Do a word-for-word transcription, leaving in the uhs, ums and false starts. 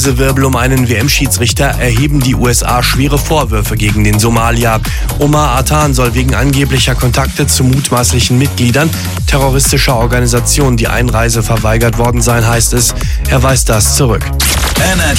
Wirbel um einen W M-Schiedsrichter erheben die U S A schwere Vorwürfe gegen den Somalier. Omar Artan soll wegen angeblicher Kontakte zu mutmaßlichen Mitgliedern terroristischer Organisationen die Einreise verweigert worden sein, heißt es. Er weist das zurück.